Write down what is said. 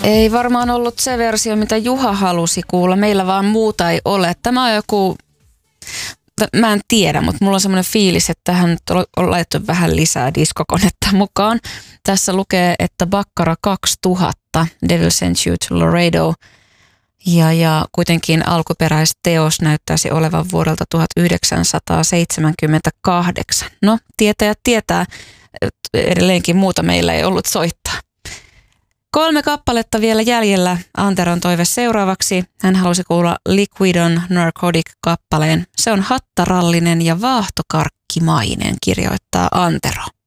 Ei varmaan ollut se versio, mitä Juha halusi kuulla. Meillä vaan muuta ei ole. Tämä on joku, mä en tiedä, mutta mulla on semmoinen fiilis, että tähän on laittu vähän lisää diskokonetta mukaan. Tässä lukee, että Baccara 2000, Devil Sent You to Laredo. Ja kuitenkin alkuperäisteos näyttäisi olevan vuodelta 1978. No, tietäjät tietää, edelleenkin muuta meillä ei ollut soittaa. 3 kappaletta vielä jäljellä. Anteron toive seuraavaksi. Hän halusi kuulla Liquidon Narcotic-kappaleen. Se on hattarallinen ja vaahtokarkkimainen, kirjoittaa Antero.